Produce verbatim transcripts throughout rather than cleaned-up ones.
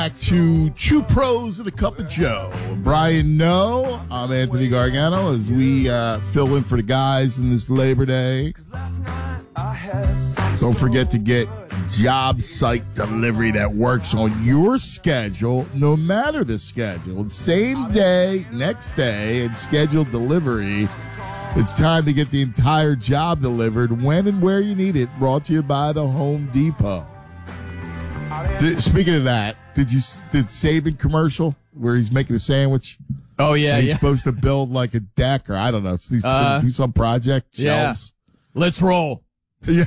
Back to Two Pros and a Cup of Joe. Brian No, I'm Anthony Gargano as we uh, fill in for the guys in this Labor Day. Don't forget to get job site delivery that works on your schedule, no matter the schedule. Same day, next day, and scheduled delivery. It's time to get the entire job delivered when and where you need it. Brought to you by the Home Depot. Did, speaking of that, did you did Saban commercial where he's making a sandwich? Oh yeah, he's yeah. supposed to build like a deck or I don't know. He's uh, do some project. Shelves. Yeah. Let's roll. Yeah,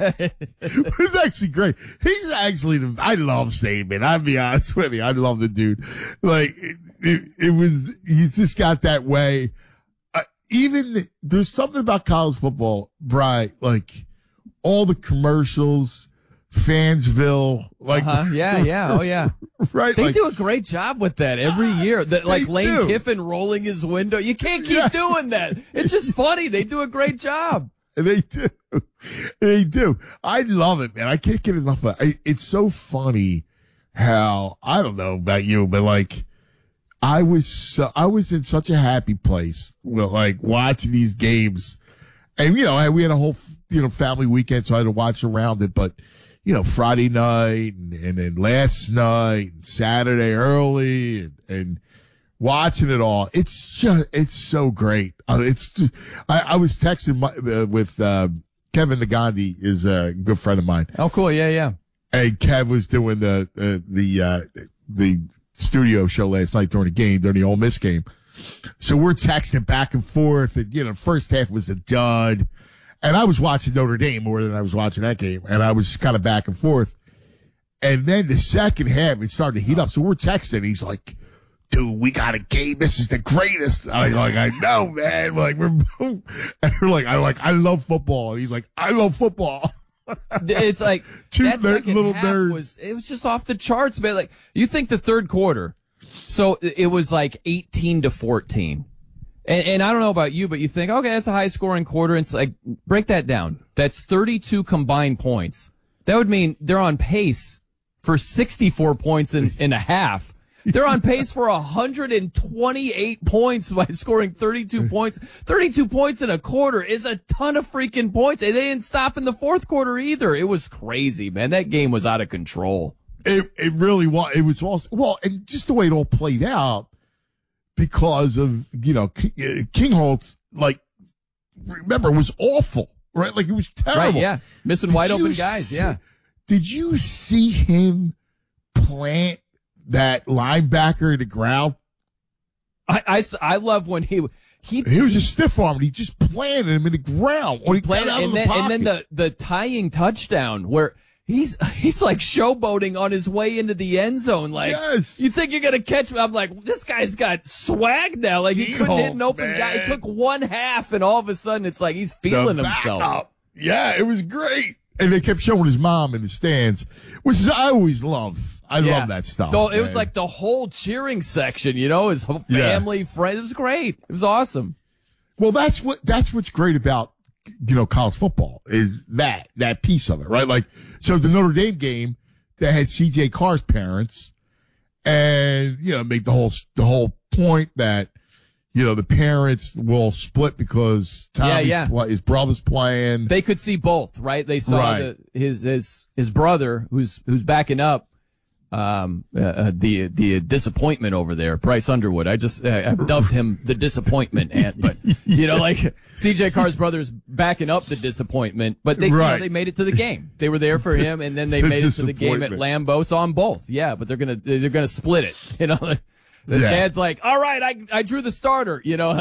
it's actually great. He's actually the, I love Saban. I'll be honest with you, I love the dude. Like it, it, it was, he's just got that way. Uh, even there's something about college football, Brian. Like all the commercials. Fansville, like uh-huh. yeah, yeah, oh yeah, right. They like, do a great job with that every year. That like Lane do. Kiffin rolling his window. You can't keep yeah. doing that. It's just funny. They do a great job. They do, they do. I love it, man. I can't get enough of it. It's so funny how I don't know about you, but like I was, so, I was in such a happy place with like watching these games, and you know, we had a whole you know family weekend, so I had to watch around it, but. You know, Friday night and, and then last night and Saturday early and, and watching it all. It's just, it's so great. Uh, it's, just, I, I was texting my, uh, with, uh, Kevin Nagandi is a good friend of mine. Oh, cool. Yeah. Yeah. And Kev was doing the, uh, the, uh, the studio show last night during the game, during the Ole Miss game. So we're texting back and forth and, you know, the first half was a dud. And I was watching Notre Dame more than I was watching that game. And I was kind of back and forth. And then the second half, it started to heat up. So we're texting. He's like, dude, we got a game. This is the greatest. I'm like, I know, man. Like, we're, and we're like, I like, I love football. And he's like, I love football. It's like, Two that second little half nerds. was, it was just off the charts, man. Like, you think the third quarter. So it was like eighteen to fourteen. And, and I don't know about you, but you think, okay, that's a high scoring quarter. It's like, break that down. That's thirty-two combined points. That would mean they're on pace for sixty-four points in, in a half. They're on pace for one hundred twenty-eight points by scoring thirty-two points. thirty-two points in a quarter is a ton of freaking points. And they didn't stop in the fourth quarter either. It was crazy, man. That game was out of control. It, it really was. It was also, well, and just the way it all played out. Because of, you know, King Holtz, like, remember, was awful, right? Like, it was terrible. Right, yeah. Missing did wide open guys, see, yeah. Did you see him plant that linebacker in the ground? I, I, I love when he... He, he was just stiff-armed. He just planted him in the ground. When he planted, got out and, of the then, pocket. and then the, the tying touchdown where... He's he's like showboating on his way into the end zone. Like, yes. You think you're going to catch me? I'm like, this guy's got swag now. Like, he couldn't hit an open man. guy. It took one half, and all of a sudden, it's like he's feeling himself. Up. Yeah, it was great. And they kept showing his mom in the stands, which is I always love. I yeah. love that stuff. So it was like the whole cheering section, you know, his whole family, yeah. friends. It was great. It was awesome. Well, that's what that's what's great about, you know, college football is that, that piece of it, right? Like, so the Notre Dame game that had C J Carr's parents and, you know, make the whole, the whole point that, you know, the parents will split because Tommy's yeah, yeah. Play, his brother's playing. They could see both, right? They saw right. the, his, his, his brother who's, who's backing up. Um, uh, the, the disappointment over there, Bryce Underwood. I just, uh, I've dubbed him the disappointment ant, but, you know, like C J Carr's brother's backing up the disappointment, but they, right. you know, they made it to the game. They were there for him, and then they the made it to the game at Lambeau. So on both. Yeah, but they're gonna, they're gonna split it. You know, the yeah. dad's like, all right, I, I drew the starter, you know.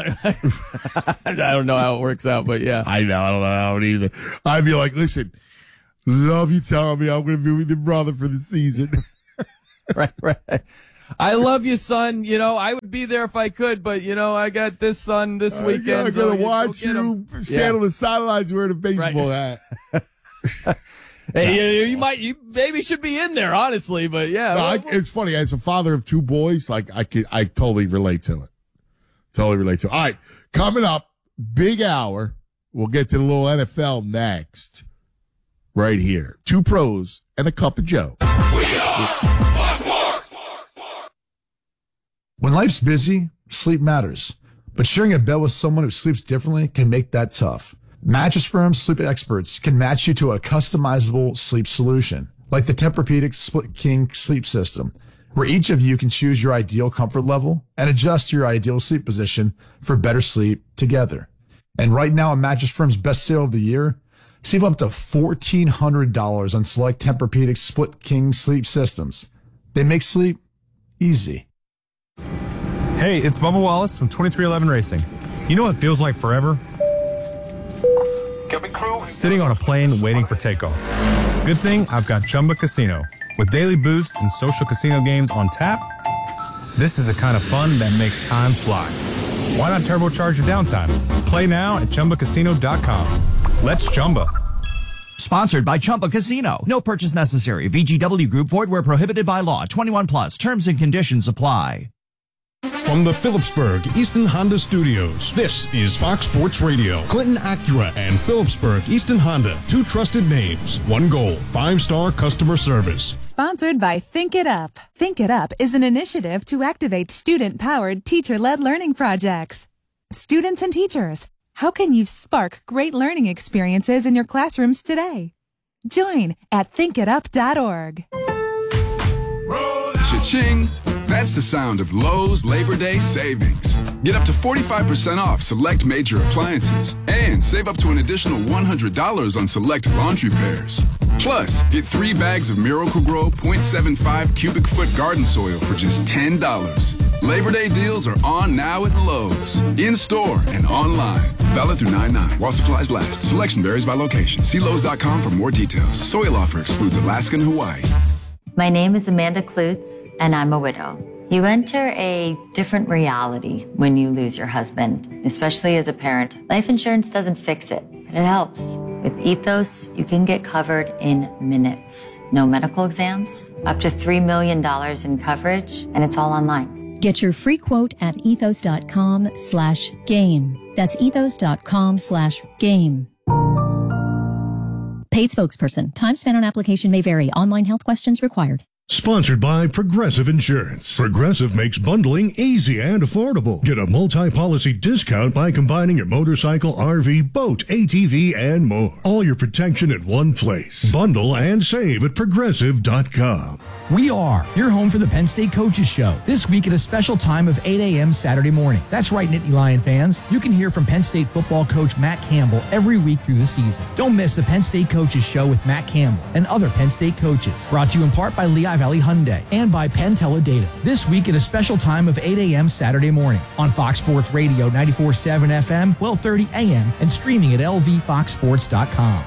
I don't know how it works out, but yeah. I know, I don't know how it either. I'd be like, listen, love you telling me I'm going to be with your brother for the season. Right, right. I love you, son. You know, I would be there if I could, but, you know, I got this son this weekend. I'm so going to watch you you stand yeah. on the sidelines wearing a baseball right. hat. Hey, you, you might, you maybe should be in there, honestly, but yeah. No, I, it's funny. As a father of two boys, like, I could, I totally relate to it. Totally relate to it. All right. Coming up, big hour. We'll get to the little N F L next. Right here. Two pros and a cup of Joe. We are life's busy, sleep matters. But sharing a bed with someone who sleeps differently can make that tough. Mattress Firm's sleep experts can match you to a customizable sleep solution, like the Tempur-Pedic Split King sleep system, where each of you can choose your ideal comfort level and adjust your ideal sleep position for better sleep together. And right now, a Mattress Firm's best sale of the year, save up to fourteen hundred dollars on select Tempur-Pedic Split King sleep systems. They make sleep easy. Hey, it's Bubba Wallace from twenty-three eleven Racing. You know what feels like forever? Sitting on a plane waiting for takeoff. Good thing I've got Chumba Casino. With daily boost and social casino games on tap, this is the kind of fun that makes time fly. Why not turbocharge your downtime? Play now at Chumba Casino dot com. Let's Chumba. Sponsored by Chumba Casino. No purchase necessary. V G W Group. Void where prohibited by law. twenty-one plus. Terms and conditions apply. From the Phillipsburg Easton Honda Studios, this is Fox Sports Radio. Clinton Acura and Phillipsburg Easton Honda, two trusted names, one goal, five-star customer service. Sponsored by Think It Up. Think It Up is an initiative to activate student-powered, teacher-led learning projects. Students and teachers, how can you spark great learning experiences in your classrooms today? Join at think it up dot org. Cha-ching! That's the sound of Lowe's Labor Day savings. Get up to forty-five percent off select major appliances and save up to an additional one hundred dollars on select laundry pairs. Plus, get three bags of Miracle-Gro zero point seven five cubic foot garden soil for just ten dollars. Labor Day deals are on now at Lowe's, in-store and online. Valid through nine nine while supplies last. Selection varies by location. See Lowe's dot com for more details. Soil offer excludes Alaska and Hawaii. My name is Amanda Klutz, and I'm a widow. You enter a different reality when you lose your husband, especially as a parent. Life insurance doesn't fix it, but it helps. With Ethos, you can get covered in minutes. No medical exams, up to three million dollars in coverage, and it's all online. Get your free quote at ethos dot com slash game. That's ethos dot com slash game. Paid spokesperson. Time spent on application may vary. Online health questions required. Sponsored by Progressive Insurance. Progressive makes bundling easy and affordable. Get a multi-policy discount by combining your motorcycle, R V, boat, A T V, and more. All your protection in one place. Bundle and save at progressive dot com. We are your home for the Penn State Coaches Show. This week at a special time of eight a.m. Saturday morning. That's right, Nittany Lion fans. You can hear from Penn State football coach Matt Campbell every week through the season. Don't miss the Penn State Coaches Show with Matt Campbell and other Penn State coaches. Brought to you in part by Lehigh Valley Hyundai and by Penn Teledata. This week at a special time of eight a.m. Saturday morning on Fox Sports Radio ninety-four point seven F M, twelve thirty a.m. and streaming at L V fox sports dot com.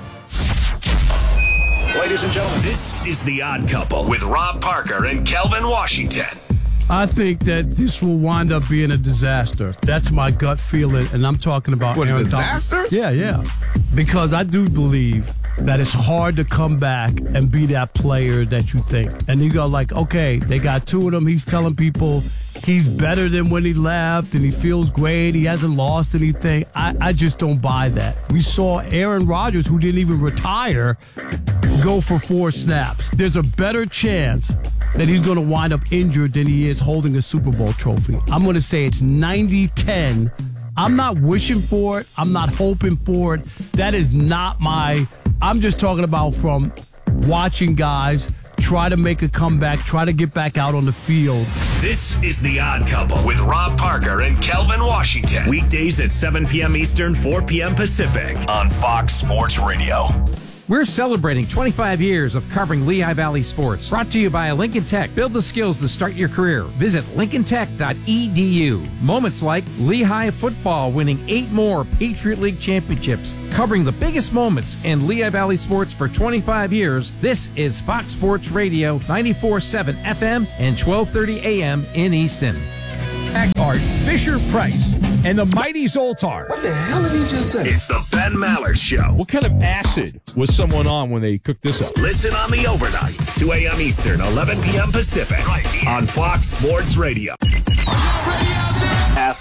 Ladies and gentlemen, this is The Odd Couple with Rob Parker and Kelvin Washington. I think that this will wind up being a disaster. That's my gut feeling, and I'm talking about what, Aaron a disaster? Donald. Yeah, yeah. Because I do believe that it's hard to come back and be that player that you think. And you go like, okay, they got two of them. He's telling people he's better than when he left, and he feels great. He hasn't lost anything. I, I just don't buy that. We saw Aaron Rodgers, who didn't even retire, go for four snaps. There's a better chance that he's going to wind up injured than he is holding a Super Bowl trophy. I'm going to say it's ninety ten. I'm not wishing for it. I'm not hoping for it. That is not my... I'm just talking about from watching guys try to make a comeback, try to get back out on the field. This is The Odd Couple with Rob Parker and Kelvin Washington. Weekdays at seven p.m. Eastern, four p.m. Pacific on Fox Sports Radio. We're celebrating twenty-five years of covering Lehigh Valley sports. Brought to you by Lincoln Tech. Build the skills to start your career. Visit lincoln tech dot e d u. Moments like Lehigh football winning eight more Patriot League championships. Covering the biggest moments in Lehigh Valley sports for twenty-five years. This is Fox Sports Radio, ninety-four point seven F M and twelve thirty A M in Easton. Art, Fisher Price, and the mighty Zoltar. What the hell did he just say? It's the Ben Maller Show. What kind of acid was someone on when they cooked this up? Listen on the overnights, two a.m. Eastern, eleven p.m. Pacific, right on Fox Sports Radio. F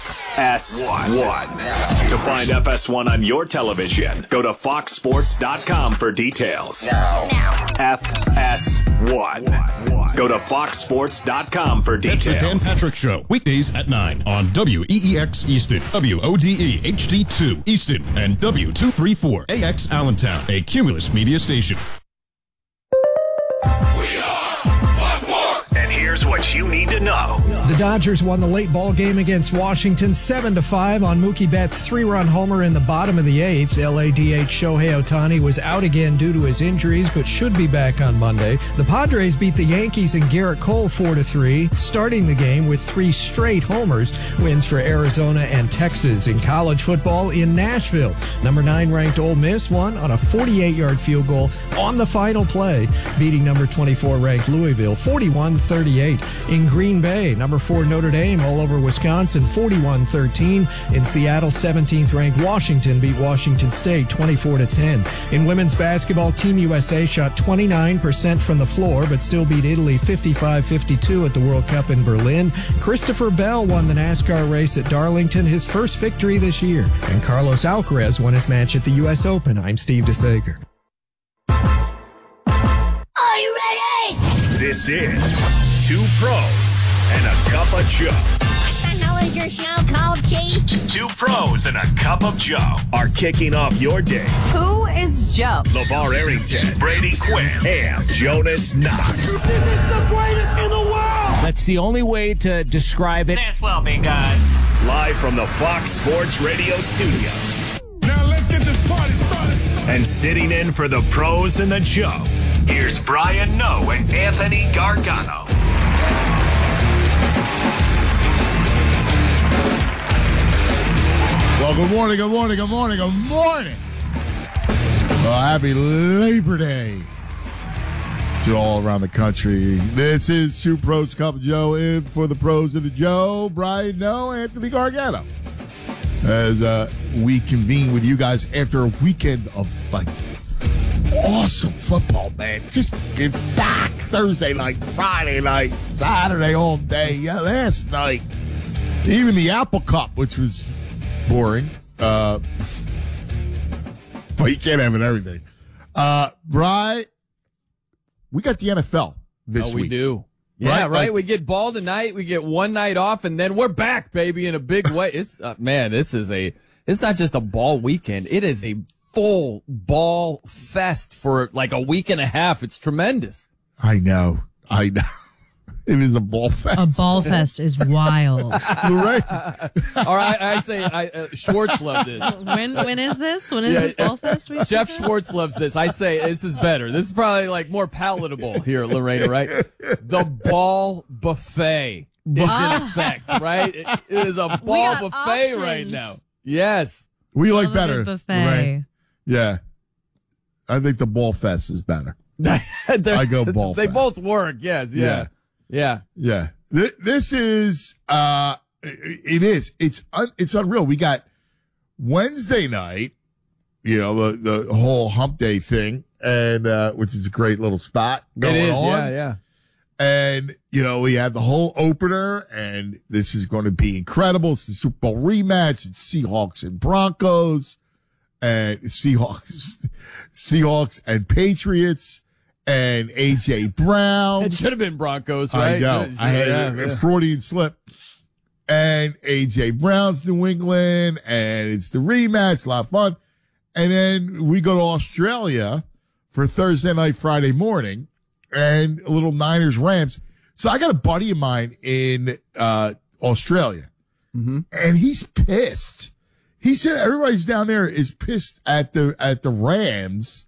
F S one. To find F S one on your television, go to fox sports dot com for details. Now. F S one. Go to fox sports dot com for details. It's the Dan Patrick Show, weekdays at nine on W E E X Easton, W O D E H D two Easton, and W two thirty-four A X Allentown, a Cumulus media station. And here's what you need to know. The Dodgers won the late ball game against Washington seven to five on Mookie Betts' three-run homer in the bottom of the eighth. L A D H Shohei Ohtani was out again due to his injuries, but should be back on Monday. The Padres beat the Yankees and Garrett Cole four to three, starting the game with three straight homers. Wins for Arizona and Texas. In college football in Nashville, number nine ranked Ole Miss won on a forty-eight-yard field goal on the final play, beating number twenty-four ranked Louisville forty-one thirty-eight. In Green Bay, number four Notre Dame all over Wisconsin forty-one thirteen. In Seattle, seventeenth ranked Washington beat Washington State twenty-four to ten. In women's basketball, Team U S A shot twenty-nine percent from the floor but still beat Italy fifty-five fifty-two at the World Cup in Berlin. Christopher Bell won the NASCAR race at Darlington, his first victory this year. And Carlos Alcaraz won his match at the U S Open. I'm Steve DeSager. Are you ready? This is Two Pros and a Cup of Joe. What the hell is your show called, Chief? Two Pros and a Cup of Joe are kicking off your day. Who is Joe? LeVar Arrington, Brady Quinn, and Jonas Knox. This is the greatest in the world! That's the only way to describe it. This will be good. Live from the Fox Sports Radio studios. Now let's get this party started. And sitting in for the Pros and the Joe, here's Brian Noe and Anthony Gargano. Well, good morning, good morning, good morning, good morning. Well, happy Labor Day to all around the country. This is Two Pros, Cup of Joe, in for the Pros of the Joe. Brian Noe, Anthony Gargano. As uh, we convene with you guys after a weekend of, like, awesome football, man. Just it's back Thursday night, Friday night, Saturday all day. Yeah, last night, even the Apple Cup, which was boring. Uh, but you can't have it everything. Uh, Bri, we got the N F L this oh, we week. we do. Yeah, right. right? Like, we get ball tonight. We get one night off, and then we're back, baby, in a big way. It's uh, man, this is a. It's not just a ball weekend. It is a full ball fest for like a week and a half. It's tremendous. I know. I know. It is a ball fest. A ball fest is wild. Right. All right, I say I, uh, Schwartz loves this. When when is this? When is yeah, this ball fest? We Jeff Schwartz loves this. I say this is better. This is probably like more palatable here, Lorena. Right? The ball buffet is in effect. Right? It, it is a ball buffet options. right now. Yes. We like better. Buffet. Right? Yeah. I think the ball fest is better. I go ball They fest. both work. Yes. Yeah. Yeah. Yeah. Yeah. Th- this is, uh, it is, it's, un- it's unreal. We got Wednesday night, you know, the, the whole hump day thing, and, uh, which is a great little spot going It is. on. Yeah. Yeah. And, you know, we have the whole opener, and this is going to be incredible. It's the Super Bowl rematch. It's Seahawks and Broncos, and Seahawks, Seahawks and Patriots. And A J Brown. It should have been Broncos, right? I know. I had yeah, a, yeah. a Freudian slip. And A J Brown's New England, and it's the rematch, a lot of fun. And then we go to Australia for Thursday night, Friday morning, and a little Niners Rams. So I got a buddy of mine in uh Australia, mm-hmm. and he's pissed. He said everybody's down there is pissed at the at the Rams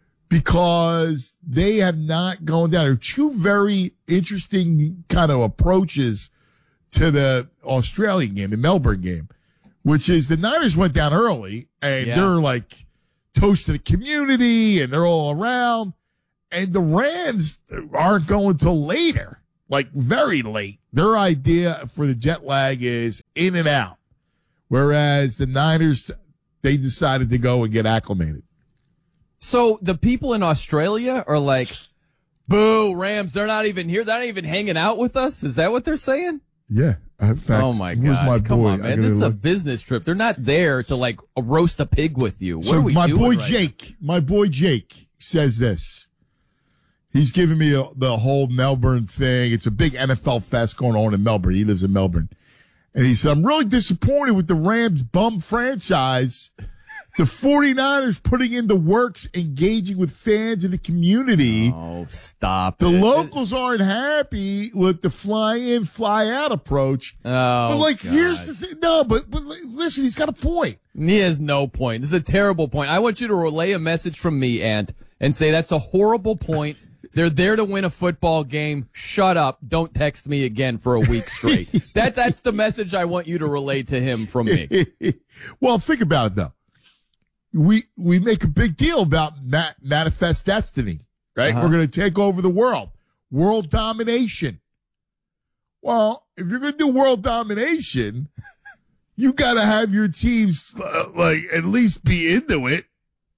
because they have not gone down. There are two very interesting kind of approaches to the Australian game, the Melbourne game, which is the Niners went down early and Yeah. they're like toast to the community and they're all around. And the Rams aren't going till later, like very late. Their idea for the jet lag is in and out. Whereas the Niners, they decided to go and get acclimated. So the people in Australia are like, boo, Rams, they're not even here. They're not even hanging out with us. Is that what they're saying? Yeah. In fact, oh my where's gosh! my Come boy? on, I man. gotta This is a look. business trip. They're not there to like roast a pig with you. What so are we my doing boy right Jake, my boy Jake says this. He's giving me a, the whole Melbourne thing. It's a big N F L fest going on in Melbourne. He lives in Melbourne. And he said, I'm really disappointed with the Rams bum franchise. The 49ers putting in the works, engaging with fans in the community. Oh, stop The it. locals aren't happy with the fly in, fly out approach. Oh, but like, God. here's the thing. No, but, but listen, he's got a point. He has no point. This is a terrible point. I want you to relay a message from me, Ant, and say that's a horrible point. They're there to win a football game. Shut up. Don't text me again for a week straight. that, that's the message I want you to relay to him from me. Well, think about it, though. We we make a big deal about ma- manifest destiny, right? Uh-huh. We're going to take over the world. World domination. Well, if you're going to do world domination, you got to have your teams, uh, like, at least be into it.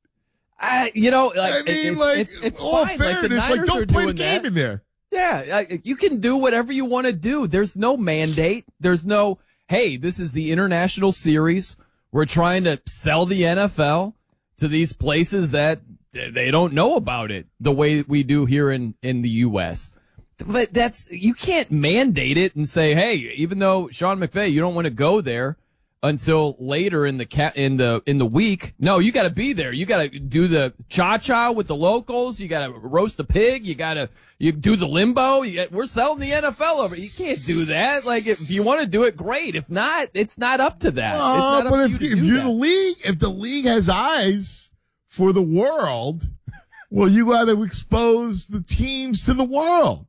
I, you know, like, I mean, it's, like, it's, it's all fine. Like, the fairness, Niners like, don't are play doing the game that. in there. Yeah, I- you can do whatever you want to do. There's no mandate. There's no, hey, this is the international series. We're trying to sell the N F L to these places that they don't know about it the way we do here in, in the U S. But that's, you can't mandate it and say, hey, even though Sean McVay, you don't want to go there until later in the ca- in the in the week. No, you got to be there. You got to do the cha-cha with the locals. You got to roast the pig. You got to you do the limbo. You got, we're selling the N F L over. You can't do that. Like, if you want to do it, great. If not, it's not up to that. Uh, it's not up but to if, you to if do you're that. the league, if the league has eyes for the world, well, you got to expose the teams to the world.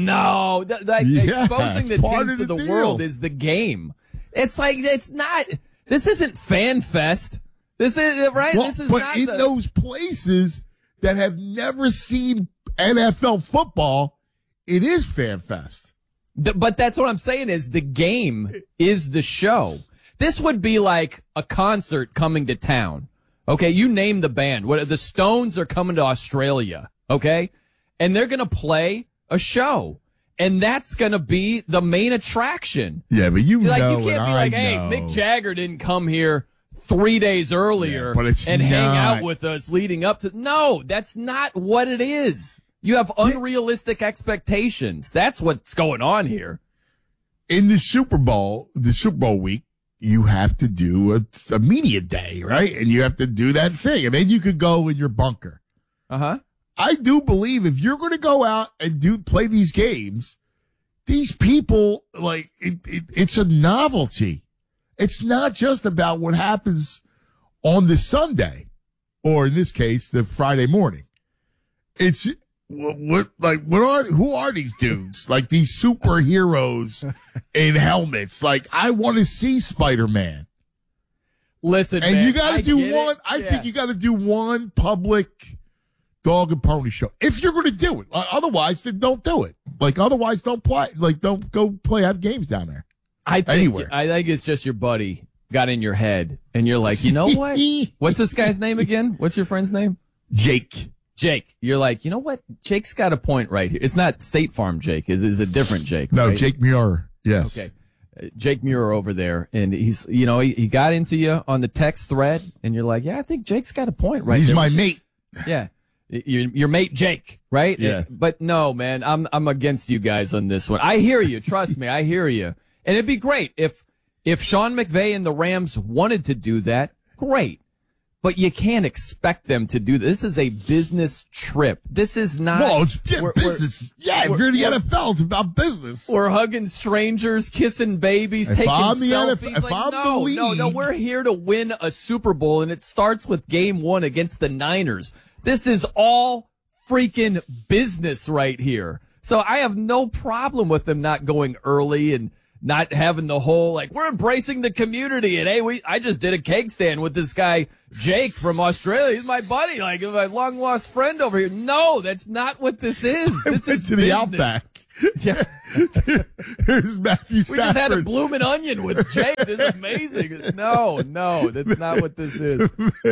No, th- like Yeah, exposing the it's part teams of to the the deal. world is the game. It's like, it's not, this isn't Fan Fest. This is, right? Well, this is but not in the, those places that have never seen N F L football, it is Fan Fest. the, but that's what I'm saying is the game is the show. This would be like a concert coming to town. Okay. You name the band. What the Stones are coming to Australia. Okay. And they're going to play a show. And that's going to be the main attraction. Yeah, but you Like, know you can't and be I like, hey, know. Mick Jagger didn't come here three days earlier Yeah, but it's and hang not. out with us leading up to. No, that's not what it is. You have unrealistic expectations. That's what's going on here. In the Super Bowl, the Super Bowl week, you have to do a, a media day, right? And you have to do that thing. And then you could go in your bunker. Uh huh. I do believe if you're going to go out and do play these games, these people, like, it, it, it's a novelty. It's not just about what happens on the Sunday, or in this case, the Friday morning. It's what, what like, what are, who are these dudes? Like these superheroes in helmets. Like, I want to see Spider-Man. Listen, And man, you got I to do get it. one, I Yeah. think you got to do one public dog and pony show. If you're going to do it. Uh, otherwise, then don't do it. Like, otherwise, don't play. Like, don't go play, have games down there. I think Anywhere. I think it's just your buddy got in your head, and you're like, you know what? What's this guy's name again? What's your friend's name? Jake. Jake. You're like, you know what? Jake's got a point right here. It's not State Farm Jake. Is is a different Jake? No, right? Jake Muir. Yes. Okay. Uh, Jake Muir over there, and he's, you know, he, he got into you on the text thread, and you're like, yeah, I think Jake's got a point right He's there. my We should- mate. Yeah. Your, your mate Jake, right? Yeah. But no, man, I'm I'm against you guys on this one. I hear you. Trust me, I hear you. And it'd be great if if Sean McVay and the Rams wanted to do that. Great. But you can't expect them to do this. This is a business trip. This is not. Well, it's yeah, we're- business. we're- yeah, if we're- you're in the we're- N F L, it's about business. We're hugging strangers, kissing babies, If taking I'm the N F L selfies. if like, I'm the no, no, no. league- We're here to win a Super Bowl, and it starts with Game One against the Niners. This is all freaking business right here. So I have no problem with them not going early and not having the whole, like, we're embracing the community. And hey, we, I just did a cake stand with this guy, Jake from Australia. He's my buddy, like my long lost friend over here. No, that's not what this is. I This went is to the business. Outback. Yeah. Here's Matthew Stafford. We just had a bloomin' onion with Jake. This is amazing. No, no, that's not what this is.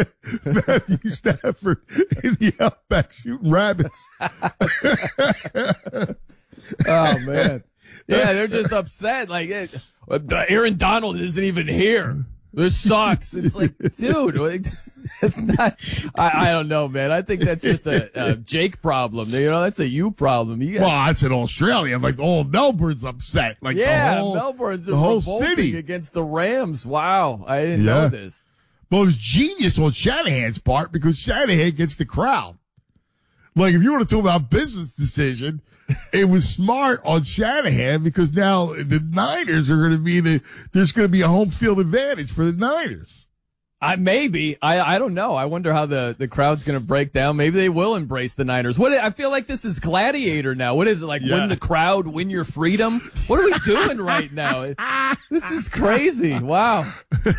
Matthew Stafford in the Outback shooting rabbits. Oh man. Yeah, they're just upset. Like, it, Aaron Donald isn't even here. This sucks. It's like, dude, it's not. I, I don't know, man. I think that's just a, a Jake problem. You know, that's a you problem. You got, well, that's in Australia. Like, oh, Melbourne's upset. Like, yeah, the whole, Melbourne's the whole revolting city against the Rams. Wow, I didn't Yeah. know this. Well, it was genius on Shanahan's part because Shanahan gets the crowd. Like, if you want to talk about business decision, it was smart on Shanahan because now the Niners are going to be the, there's going to be a home field advantage for the Niners. I maybe I I don't know. I wonder how the, the crowd's going to break down. Maybe they will embrace the Niners. What I feel like this is Gladiator now. What is it like? Yeah. Win the crowd, win your freedom. What are we doing right now? This is crazy. Wow.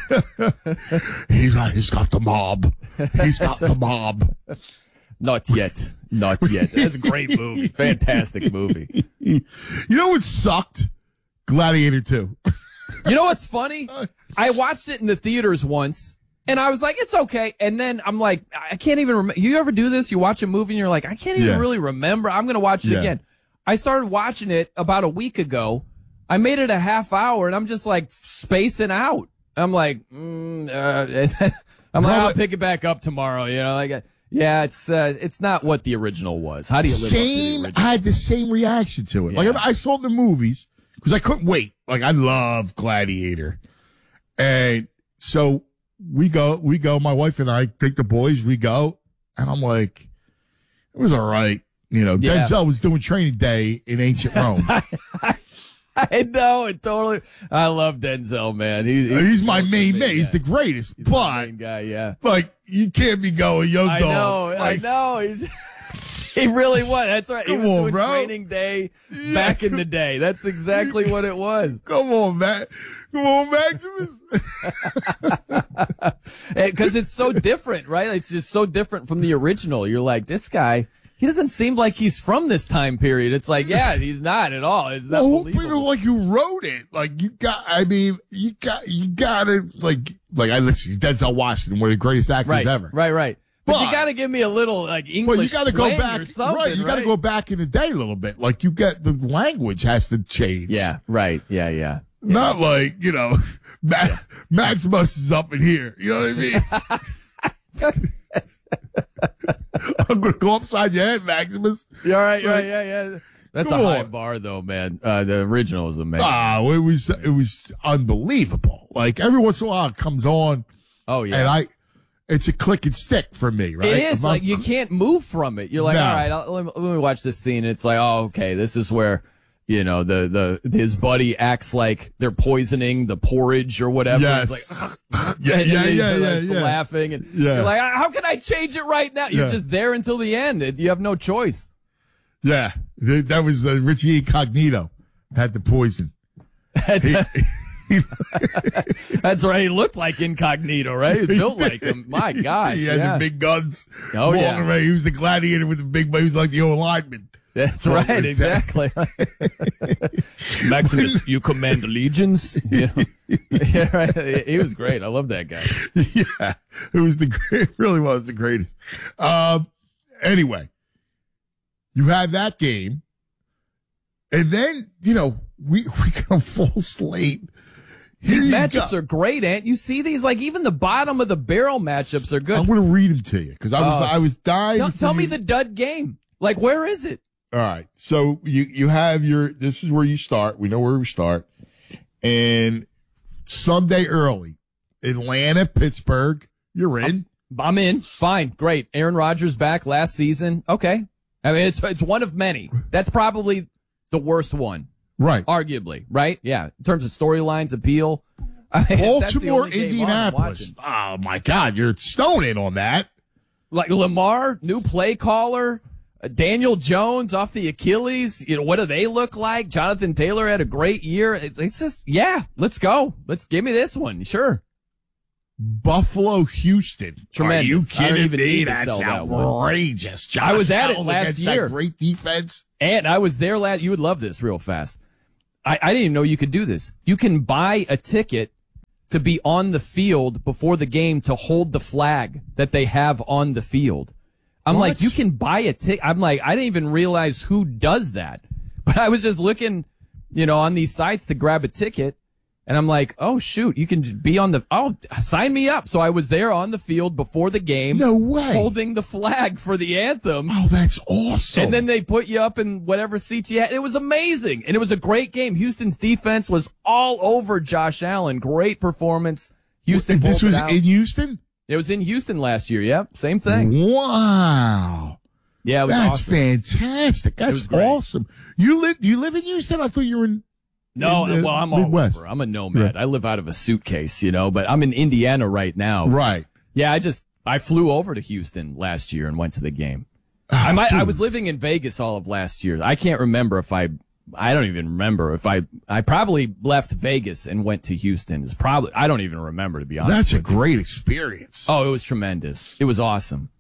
He's got, he's got the mob. He's got the mob. Not yet. Not yet. That's a great movie. Fantastic movie. You know what sucked? Gladiator two. You know what's funny? I watched it in the theaters once, and I was like, it's okay. And then I'm like, I can't even remember. You ever do this? You watch a movie, and you're like, I can't even Yeah. really remember. I'm going to watch it Yeah. again. I started watching it about a week ago. I made it a half hour, and I'm just like spacing out. I'm like, mm, uh, I'm like, I'll pick it back up tomorrow. You know, like, yeah, it's uh, it's not what the original was. How do you live Same, up to the original? I had the same reaction to it. Like, I saw the movies because I couldn't wait. Like, I love Gladiator. And so we go, we go, my wife and I take the boys, we go, and I'm like, it was all right. You know, Yeah. Denzel was doing training day in ancient Rome. I know it totally. I love Denzel, man. He's, He's my main man. He's the greatest. He's my But, main guy, yeah. like, you can't be going, yo, I dog. know, Like, I know. He's he really was. That's right. He Come was on, doing bro. training day back in the day. That's exactly what it was. Come on, man. Come on, Maximus. Because it's so different, right? It's just so different from the original. You're like, this guy, he doesn't seem like he's from this time period. It's like, yeah, he's not at all. It's not Well, believable. people like you wrote it. Like you got, I mean, you got, you got to like, like I listen. Denzel Washington, one of the greatest actors right, ever. right, right. But, But- you got to give me a little like English. Well, you got to go twang back, or something, right? You got to right? go back in the day a little bit. Like you get the language has to change. Yeah, right. Yeah, yeah. Not like you know, Ma- Maximus is up in here. You know what I mean? I'm gonna go upside your head, Maximus. You all right? Like, Right, yeah, yeah. That's come a high on. bar, though, man. Uh, the original is amazing. Oh, it was it was unbelievable. Like every once in a while, it comes on. Oh yeah, and I, it's a click and stick for me, right? It is If I'm- like you can't move from it. You're like, No. all right, I'll, let, me, let me watch this scene. And it's like, oh, okay, this is where you know the the his buddy acts like they're poisoning the porridge or whatever. Yes. It's like, Yeah, and yeah, he's yeah, like, yeah, yeah. laughing, and Yeah. you're like, how can I change it right now? You're Yeah. just there until the end. It- You have no choice. Yeah, th- that was the Richie Incognito had the poison. He- That's right. He looked like Incognito, right? He was built like him. My gosh, he had yeah. the big guns. Oh, walking yeah. around. He was the gladiator with the big. He was like the old lineman. That's So, right, it's- exactly. Maximus, you command legions. You know? Yeah, right. He was great. I love that guy. Yeah, it was the great. It really was the greatest. Um. Anyway, you had that game, and then you know we we got a full slate. These Here you matchups go. are great, Ant. You see these, like even the bottom of the barrel matchups are good. I'm going to read them to you because I was Oh, I was dying. Tell, for tell me you- the dud game. Like, where is it? All right. So you, you have your, this is where you start. We know where we start. And Sunday early, Atlanta, Pittsburgh, you're in. I'm in. Fine. Great. Aaron Rodgers back last season. Okay. I mean, it's, it's one of many. That's probably the worst one. Right. Arguably. Right? Yeah. In terms of storylines, appeal. I mean, that's the Baltimore, only game on I'm Indianapolis. watching. Oh my God. You're stoning on that. Like Lamar, new play caller. Uh, Daniel Jones off the Achilles. You know, what do they look like? Jonathan Taylor had a great year. It, it's just, yeah, let's go. Let's give me this one. Sure. Buffalo, Houston. Tremendous. Are I you don't kidding even me? need to That's sell that one. outrageous. Josh I was at it Allen last against that year. great defense. And I was there last. You would love this real fast. I, I didn't even know you could do this. You can buy a ticket to be on the field before the game to hold the flag that they have on the field. I'm What? like, you can buy a ticket. I'm like, I didn't even realize who does that. But I was just looking, you know, on these sites to grab a ticket. And I'm like, oh, shoot, you can be on the, oh, sign me up. So I was there on the field before the game. No way. Holding the flag for the anthem. Oh, that's awesome. And then they put you up in whatever seats you had. It was amazing. And it was a great game. Houston's defense was all over Josh Allen. Great performance. Houston. This was out. in Houston? It was in Houston last year. Yep. Same thing. Wow. Yeah, it was That's awesome. fantastic. That's awesome. You live, do you live in Houston? I thought you were in. No, in, uh, well, I'm all Midwest. over. I'm a nomad. Right. I live out of a suitcase, you know, but I'm in Indiana right now. Right. Yeah, I just, I flew over to Houston last year and went to the game. Oh, I might, I dude. was living in Vegas all of last year. I can't remember if I, I don't even remember if I, I probably left Vegas and went to Houston. It's probably, I don't even remember, to be honest. That's a with great you. experience. Oh, it was tremendous. It was awesome.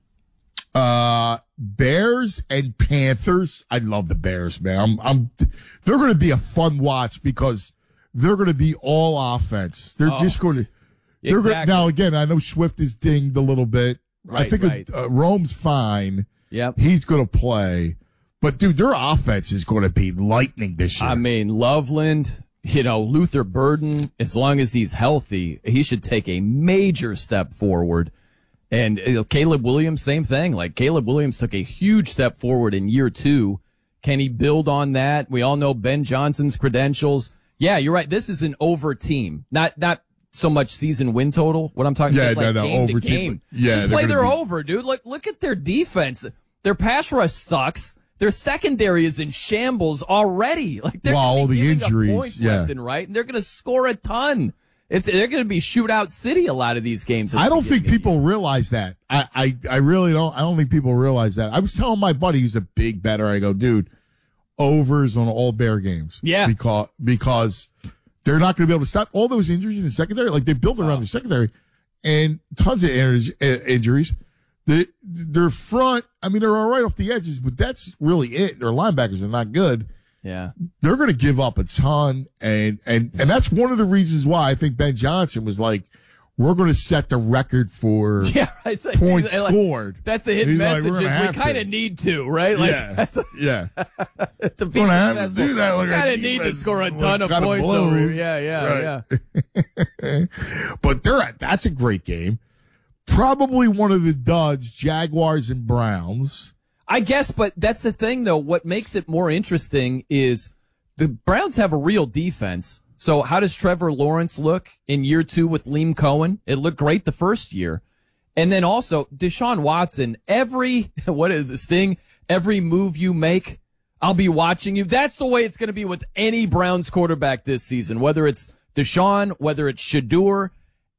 Uh, Bears and Panthers. I love the Bears, man. I'm, I'm, they're going to be a fun watch because they're going to be all offense. They're Oh, just going to, they're gonna, exactly. now again, I know Swift is dinged a little bit. I Right, think right. uh, Rome's fine. Yep. He's going to play. But dude, their offense is going to be lightning this year. I mean, Loveland, you know, Luther Burden, as long as he's healthy, he should take a major step forward. And you know, Caleb Williams, same thing. Like Caleb Williams took a huge step forward in year two. Can he build on that? We all know Ben Johnson's credentials. Yeah, you're right. This is an over team, not not so much season win total. What I'm talking Yeah, about is like no, no, game over to team. game. Yeah, Just they're play gonna their be- over, dude. Look, look at their defense. Their pass rush sucks. Their secondary is in shambles already. Like they're Well, gonna all be the giving up injuries, points yeah. left and right, and they're going to score a ton. It's they're going to be shootout city a lot of these games. I don't think people realize that. I, I, I really don't. I don't think people realize that. I was telling my buddy who's a big bettor. I go, dude, overs on all Bear games. Yeah. Because, because they're not going to be able to stop all those injuries in the secondary. Like they built around their secondary and tons of injuries. uh, injuries. The, their front, I mean, they're all right off the edges, but that's really it. Their linebackers are not good. Yeah. They're going to give up a ton. And, and, and that's one of the reasons why I think Ben Johnson was like, we're going to set the record for Yeah, right. It's like- points like- scored. That's the hidden He's like, message we're gonna is we have kind of to. need to, right? Like, Yeah. that's a, Yeah. to be Gonna have to successful. do that. Look at kind of our need to defense, score a what ton of kind of points blows. over here. Yeah, yeah, Right. yeah. But they're at, that's a great game. Probably one of the duds, Jaguars and Browns. I guess, but that's the thing, though. What makes it more interesting is the Browns have a real defense. So how does Trevor Lawrence look in year two with Liam Cohen? It looked great the first year. And then also Deshaun Watson, every, what is this thing? Every move you make, I'll be watching you. That's the way it's going to be with any Browns quarterback this season, whether it's Deshaun, whether it's Shador.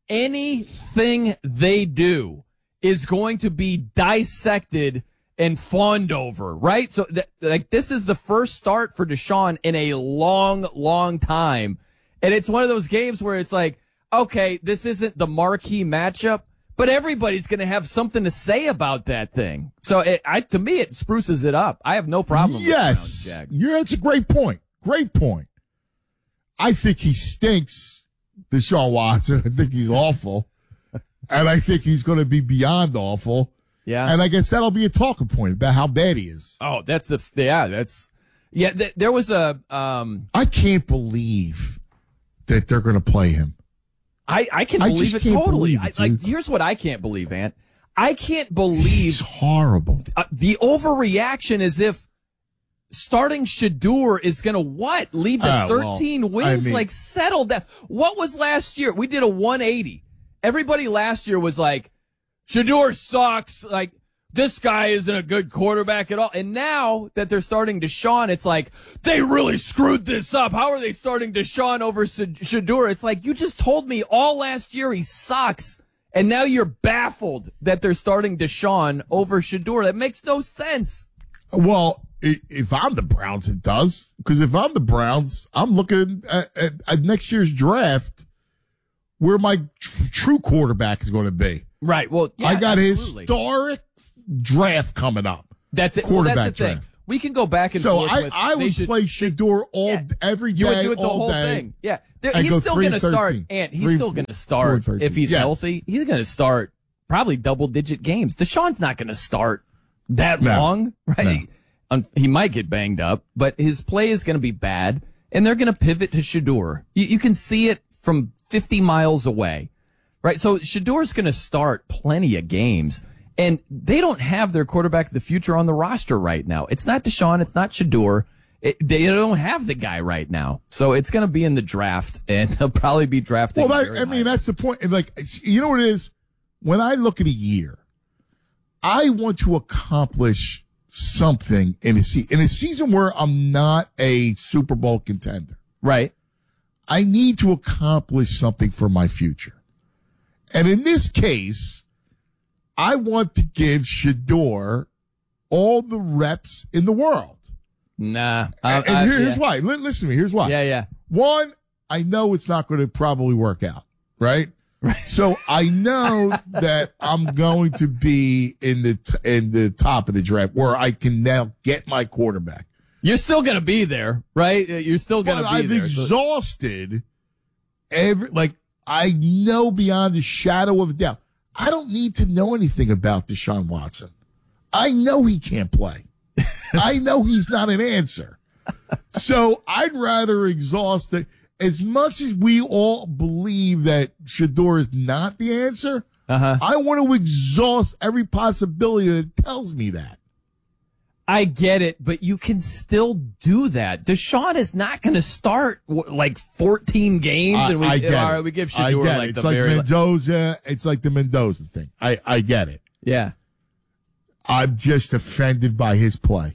Anything they do is going to be dissected and fawned over, right? So, th- like, this is the first start for Deshaun in a long, long time. And it's one of those games where it's like, okay, this isn't the marquee matchup, but everybody's going to have something to say about that thing. So, it, I, to me, it spruces it up. I have no problem Yes. with Browns, Jags. Yeah, that's a great point. Great point. I think he stinks, Deshaun Watson. I think he's awful. And I think he's going to be beyond awful. Yeah. And I guess that'll be a talking point about how bad he is. Oh, that's the, yeah, that's, yeah, th- there was a, um, I can't believe that they're going to play him. I, I can I believe just it can't totally. believe it, I, like, dude. here's what I can't believe, Ant. I can't believe He's horrible. uh, the overreaction is if starting Shador is going to what? Lead to Ah, well, thirteen wins? I mean- like, settle down. What was last year? We did a one eighty. Everybody last year was like, Shador sucks. Like, this guy isn't a good quarterback at all. And now that they're starting Deshaun, it's like, they really screwed this up. How are they starting Deshaun over Shador? It's like, you just told me all last year he sucks. And now you're baffled that they're starting Deshaun over Shador. That makes no sense. Well, i- if I'm the Browns, it does. Because if I'm the Browns, I'm looking at, at, at next year's draft where my tr- true quarterback is going to be. Right. Well, yeah, I got a absolutely. historic draft coming up. That's it. Well, Quarterback that's the thing. draft. We can go back and So forth I, with. I they would should- play Shador all Yeah. every day, You would do it the all whole day. thing. Yeah. There, and he's go still three going to and start, thirteen. and he's Three- still going to start four and if he's Yes. healthy. He's going to start probably double digit games. Deshaun's not going to start that No. long, right? No. Um, he might get banged up, but his play is going to be bad. and they're going to pivot to Shedeur. You, you can see it from fifty miles away, right? So Shedeur's going to start plenty of games, and they don't have their quarterback of the future on the roster right now. It's not Deshaun. It's not Shedeur. It, they don't have the guy right now. So it's going to be in the draft, and they'll probably be drafting. Well, that, I mean, that's the point. Like, you know what it is? When I look at a year, I want to accomplish something in a season, in a season where I'm not a Super Bowl contender. Right. I need to accomplish something for my future. And in this case, I want to give Shedeur all the reps in the world. Nah. And, and I, here, here's yeah. why. L- listen to me. Here's why. Yeah, yeah. One, I know it's not going to probably work out, right? So I know that I'm going to be in the t- in the top of the draft where I can now get my quarterback. You're still going to be there, right? You're still going to But be I've there. exhausted every, like, I know beyond a shadow of a doubt. I don't need to know anything about Deshaun Watson. I know he can't play. I know he's not an answer. So I'd rather exhaust it. As much as we all believe that Shedeur is not the answer, uh-huh. I want to exhaust every possibility that tells me that. I get it, but you can still do that. Deshaun is not going to start w- like fourteen games, I, and we I get all it. right, we give I Shedeur get like it. the It's like very Mendoza. It's like the Mendoza thing. I, I get it. Yeah. I'm just offended by his play.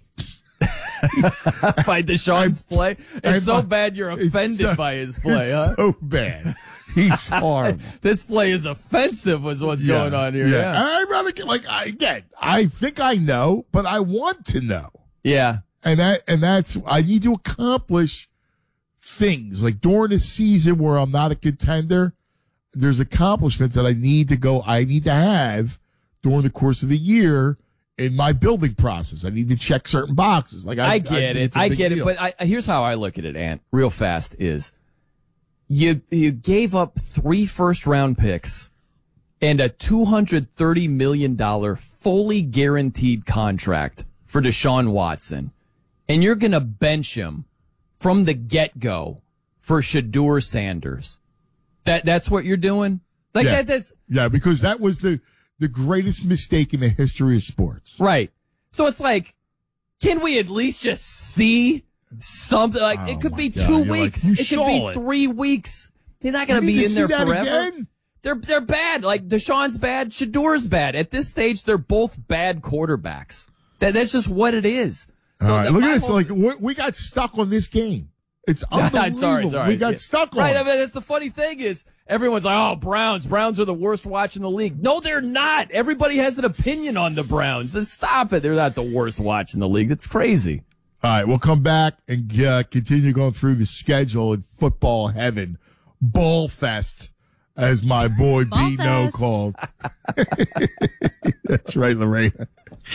by Deshaun's play. It's I'm- so bad you're offended so- by his play, it's huh? so bad. He's horrible. This play is offensive was what's Yeah, going on here. Yeah. I'd rather get, like, I again, I think I know, but I want to know. Yeah. And that, and that's, I need to accomplish things like during a season where I'm not a contender. There's accomplishments that I need to go, I need to have during the course of the year in my building process. I need to check certain boxes. Like I, I get think it. it's a I big get deal. it. But I, here's how I look at it, Ant, real fast is you, you gave up three first round picks and a two hundred thirty million dollars fully guaranteed contract for Deshaun Watson. And you're going to bench him from the get go for Shedeur Sanders. That, that's what you're doing? Like yeah. that, that's yeah, because that was the, the greatest mistake in the history of sports. right. So it's like, can we at least just see something? Like Oh it could my be God. two You're weeks. like, you it could saw be it. three weeks. They're not going to You need be to in see there that forever. again? They're they're bad. Like Deshaun's bad. Shedeur's bad. At this stage, they're both bad quarterbacks. That that's just what it is. So All right, the- look at my this. whole- Like we, we got stuck on this game. It's unbelievable. I'm sorry, sorry. We got Yeah. stuck on Right. it. I mean, that's the funny thing is everyone's like, "Oh, Browns. Browns are the worst watch in the league." No, they're not. Everybody has an opinion on the Browns. Just stop it. They're not the worst watch in the league. That's crazy. All right, we'll come back and uh, continue going through the schedule in football heaven. Ball Fest, as my boy Ball Bino Fest. called. That's right, Lorena.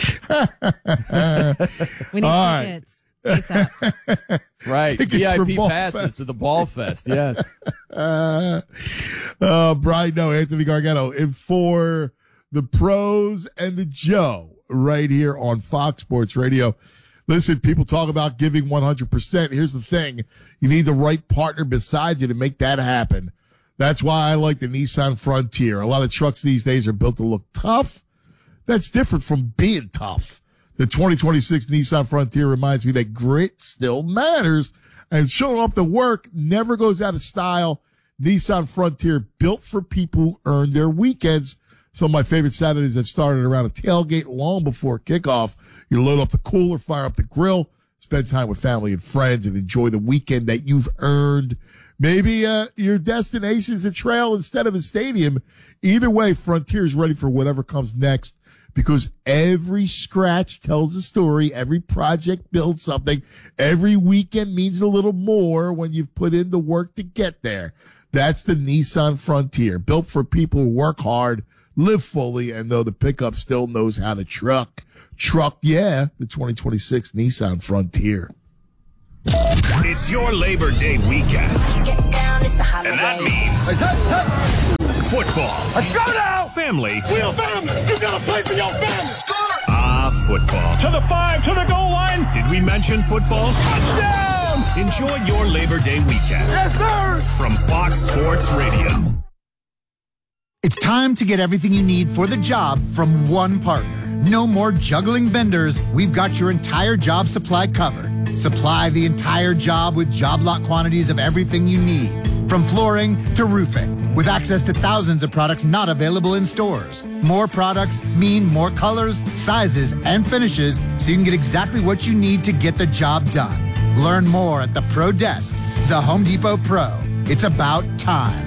We need All right. tickets. ASAP. That's right. Tickets V I for P Ball passes Fest. to the Ball Fest. Yes. Uh, uh, Brian, no, Anthony Gargano, and for the pros and the Joe right here on Fox Sports Radio. Listen, people talk about giving one hundred percent. Here's the thing. You need the right partner beside you to make that happen. That's why I like the Nissan Frontier. A lot of trucks these days are built to look tough. That's different from being tough. The twenty twenty-six Nissan Frontier reminds me that grit still matters, and showing up to work never goes out of style. Nissan Frontier, built for people who earn their weekends. Some of my favorite Saturdays have started around a tailgate long before kickoff. You load up the cooler, fire up the grill, spend time with family and friends, and enjoy the weekend that you've earned. Maybe uh, your destination is a trail instead of a stadium. Either way, Frontier is ready for whatever comes next, because every scratch tells a story. Every project builds something. Every weekend means a little more when you've put in the work to get there. That's the Nissan Frontier, built for people who work hard, live fully, and though the pickup still knows how to truck. Truck, yeah, the twenty twenty-six Nissan Frontier. It's your Labor Day weekend. And that means football. Let's go now! Family. We're family! You gotta play for your family! Ah, enough football. To the five, to the goal line. Did we mention football? Touchdown! Enjoy your Labor Day weekend. Yes, sir! From Fox Sports Radio. It's time to get everything you need for the job from one partner. No more juggling vendors. We've got your entire job supply covered. Supply the entire job with job lot quantities of everything you need, from flooring to roofing, with access to thousands of products not available in stores. More products mean more colors, sizes, and finishes, so you can get exactly what you need to get the job done. Learn more at the Pro Desk, the Home Depot Pro. It's about time.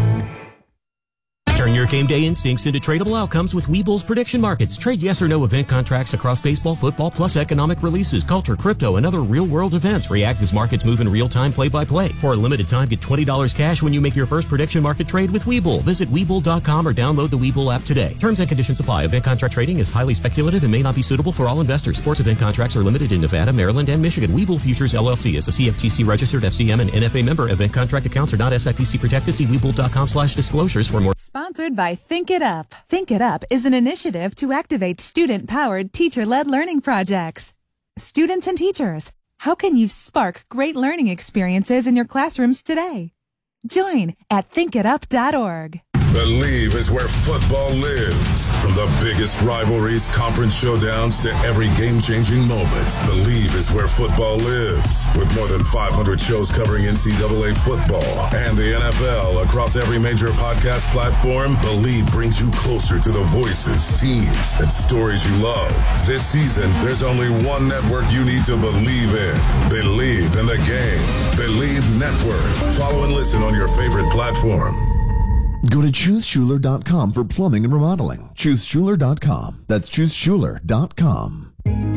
Turn your game day instincts into tradable outcomes with Webull's prediction markets. Trade yes or no event contracts across baseball, football, plus economic releases, culture, crypto, and other real-world events. React as markets move in real-time, play-by-play. For a limited time, get twenty dollars cash when you make your first prediction market trade with Webull. Visit Webull dot com or download the Webull app today. Terms and conditions apply. Event contract trading is highly speculative and may not be suitable for all investors. Sports event contracts are limited in Nevada, Maryland, and Michigan. Webull Futures, L L C is a C F T C-registered F C M and N F A member. Event contract accounts are not S I P C protected. See Webull dot com slash disclosures for more. Sponsored by Think It Up. Think It Up is an initiative to activate student-powered, teacher-led learning projects. Students and teachers, how can you spark great learning experiences in your classrooms today? Join at think it up dot org. Believe is where football lives. From the biggest rivalries, conference showdowns, to every game-changing moment, Believe is where football lives. With more than five hundred shows covering N C double A football and the N F L across every major podcast platform, Believe brings you closer to the voices, teams, and stories you love. This season, there's only one network you need to believe in. Believe in the game. Believe Network. Follow and listen on your favorite platform. Go to choose schuler dot com for plumbing and remodeling. choose schuler dot com. That's choose schuler dot com.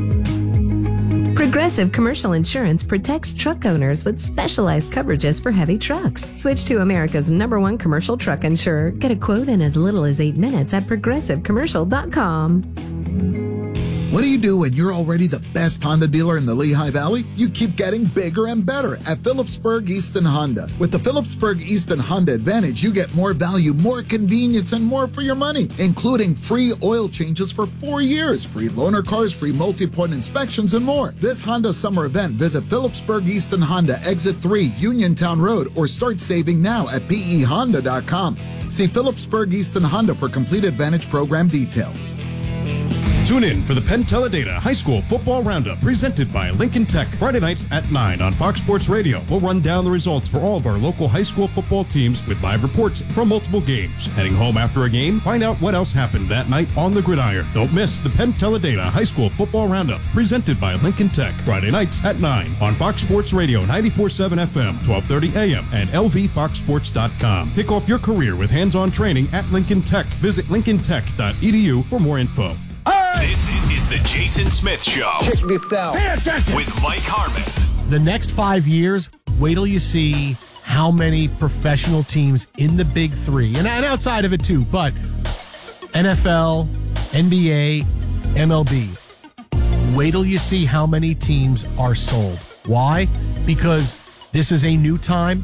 Progressive Commercial Insurance protects truck owners with specialized coverages for heavy trucks. Switch to America's number one commercial truck insurer. Get a quote in as little as eight minutes at progressive commercial dot com. What do you do when you're already the best Honda dealer in the Lehigh Valley? You keep getting bigger and better at Phillipsburg Easton Honda. With the Phillipsburg Easton Honda Advantage, you get more value, more convenience, and more for your money, including free oil changes for four years, free loaner cars, free multi-point inspections, and more. This Honda summer event, visit Phillipsburg Easton Honda, Exit three, Uniontown Road, or start saving now at P E honda dot com. See Phillipsburg Easton Honda for complete Advantage program details. Tune in for the Penn Teledata High School Football Roundup presented by Lincoln Tech, Friday nights at nine on Fox Sports Radio. We'll run down the results for all of our local high school football teams with live reports from multiple games. Heading home after a game, find out what else happened that night on the gridiron. Don't miss the Penn Teledata High School Football Roundup presented by Lincoln Tech, Friday nights at nine on Fox Sports Radio ninety-four point seven F M, twelve thirty A M, and L V fox sports dot com. Kick off your career with hands-on training at Lincoln Tech. Visit lincoln tech dot e d u for more info. This is the Jason Smith Show. Check this out. Pay attention. With Mike Harmon. The next five years, wait till you see how many professional teams in the big three, and, and outside of it too, but N F L, N B A, M L B. Wait till you see how many teams are sold. Why? Because this is a new time.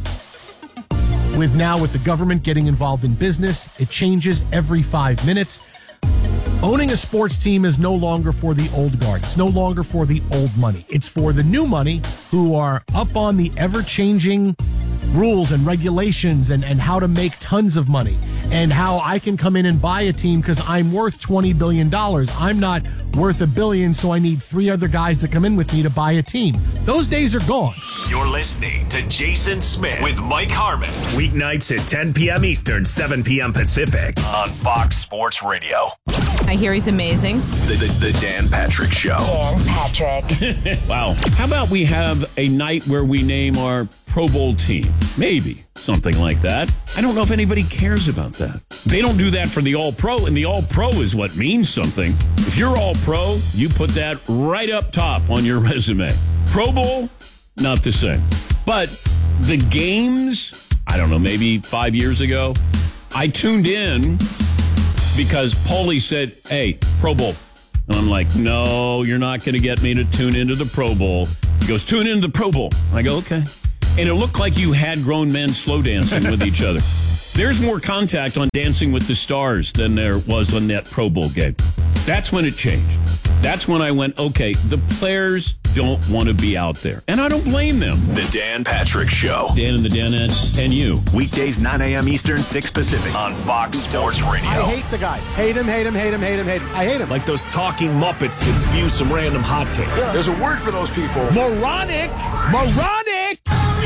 With now with the government getting involved in business, it changes every five minutes. Owning a sports team is no longer for the old guard. It's no longer for the old money. It's for the new money who are up on the ever-changing rules and regulations and, and how to make tons of money and how I can come in and buy a team because I'm worth twenty billion dollars. I'm not worth a billion, so I need three other guys to come in with me to buy a team. Those days are gone. You're listening to Jason Smith with Mike Harmon. Weeknights at ten p.m. Eastern, seven p.m. Pacific on Fox Sports Radio. I hear he's amazing. The, the, the Dan Patrick Show. Dan Patrick. Wow. How about we have a night where we name our Pro Bowl team? Maybe. Something like that. I don't know if anybody cares about that. They don't do that for the All-Pro, and the All-Pro is what means something. If you're All-Pro, you put that right up top on your resume. Pro Bowl, not the same. But the games, I don't know, maybe five years ago, I tuned in because Paulie said, hey, Pro Bowl. And I'm like, no, you're not going to get me to tune into the Pro Bowl. He goes, tune into the Pro Bowl. I go, okay. And it looked like you had grown men slow dancing with each other. There's more contact on Dancing with the Stars than there was on that Pro Bowl game. That's when it changed. That's when I went, okay, the players don't want to be out there. And I don't blame them. The Dan Patrick Show. Dan and the Danettes and you. Weekdays, nine a.m. Eastern, six Pacific on Fox Sports Radio. I hate the guy. Hate him, hate him, hate him, hate him, hate him. I hate him. Like those talking Muppets that spew some random hot takes. Yeah. There's a word for those people. Moronic. Moronic.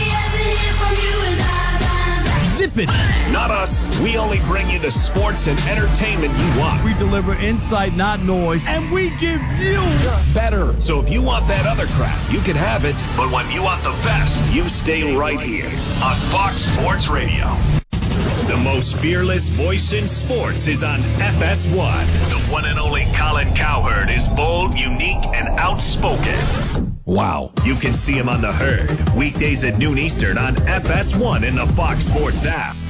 Zip it. Not us. We only bring you the sports and entertainment you want. We deliver insight, not noise, and we give you better. So if you want that other crap, you can have it. But when you want the best, you stay right here on Fox Sports Radio. The most fearless voice in sports is on F S one. The one and only Colin Cowherd is bold, unique, and outspoken. Wow. You can see him on The Herd, weekdays at noon Eastern on F S one in the Fox Sports app.